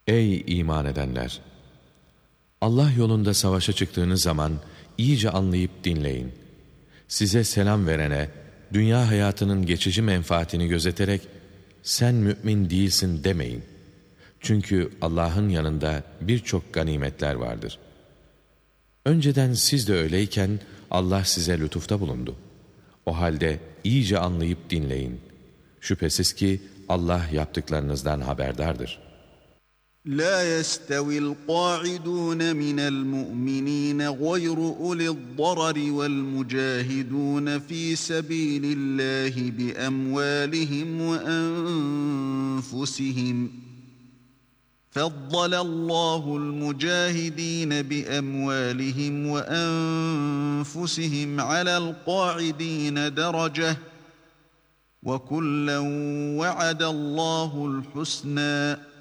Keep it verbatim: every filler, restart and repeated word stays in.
Ey iman edenler! Allah yolunda savaşa çıktığınız zaman iyice anlayıp dinleyin. Size selam verene, dünya hayatının geçici menfaatini gözeterek, sen mümin değilsin demeyin. Çünkü Allah'ın yanında birçok ganimetler vardır. Önceden siz de öyleyken Allah size lütufta bulundu. O halde iyice anlayıp dinleyin. Şüphesiz ki Allah yaptıklarınızdan haberdardır. لا يستوي القاعدون من المؤمنين غير أولي الضرر والمجاهدون في سبيل الله بأموالهم وأنفسهم فضل الله المجاهدين بأموالهم وأنفسهم على القاعدين درجة وكلا وعد الله الحسنى